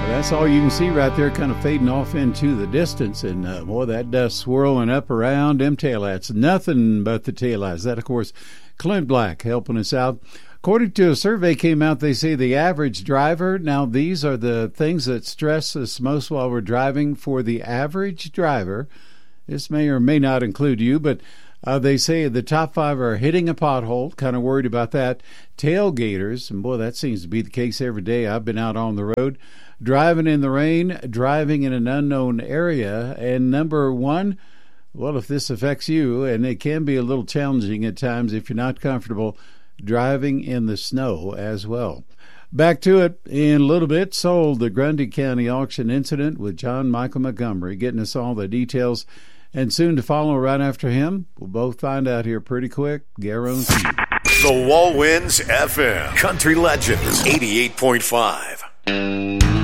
That's all you can see right there, kind of fading off into the distance. And, boy, that dust swirling up around them taillights. Nothing but the taillights. That, of course, Clint Black helping us out. According to a survey came out, they say the average driver, now these are the things that stress us most while we're driving. For the average driver, this may or may not include you, but they say the top 5 are hitting a pothole, kind of worried about that. Tailgaters, and boy, that seems to be the case every day I've been out on the road. Driving in the rain, driving in an unknown area. And number 1, well, if this affects you, and it can be a little challenging at times if you're not comfortable, driving in the snow as well. Back to it in a little bit. Sold, the Grundy County auction incident with John Michael Montgomery, getting us all the details. And soon to follow right after him, we'll both find out here pretty quick, guaranteed. The Wall Winds FM Country Legends 88.5.